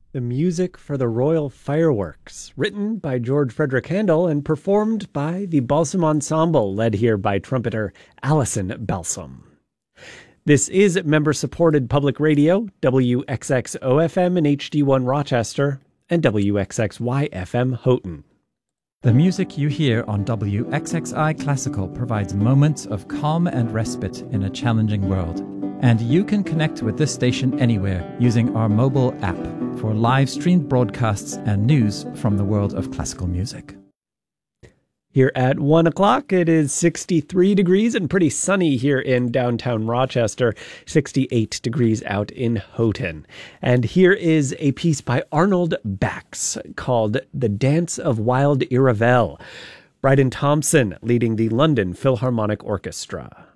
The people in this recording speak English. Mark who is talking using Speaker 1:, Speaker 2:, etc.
Speaker 1: The music for the Royal Fireworks, written by George Frederick Handel and performed by the Balsam Ensemble, led here by trumpeter Alison Balsam. This is member-supported public radio, WXXO-FM and HD1 Rochester, and WXXY-FM Houghton.
Speaker 2: The music you hear on WXXI Classical provides moments of calm and respite in a challenging world. And you can connect with this station anywhere using our mobile app for live-streamed broadcasts and news from the world of classical music.
Speaker 1: Here at 1 o'clock, it is 63 degrees and pretty sunny here in downtown Rochester, 68 degrees out in Houghton. And here is a piece by Arnold Bax called The Dance of Wild Irovel. Bryden Thompson leading the London Philharmonic Orchestra.